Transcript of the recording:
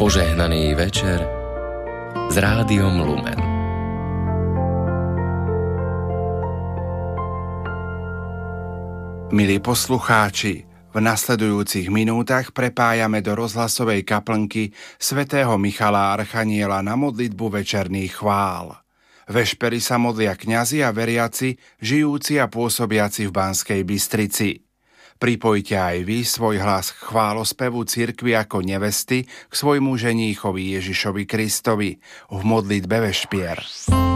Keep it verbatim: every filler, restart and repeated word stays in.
Požehnaný večer s Rádiom Lumen. Milí poslucháči, v nasledujúcich minútach prepájame do rozhlasovej kaplnky svätého Michala Archaniela na modlitbu večerných chvál. Vešpery sa modlia kňazi a veriaci, žijúci a pôsobiaci v Banskej Bystrici. Pripojte aj vy svoj hlas k chválospevu cirkvi ako nevesty k svojmu ženíchovi Ježišovi Kristovi v modlitbe vešpier.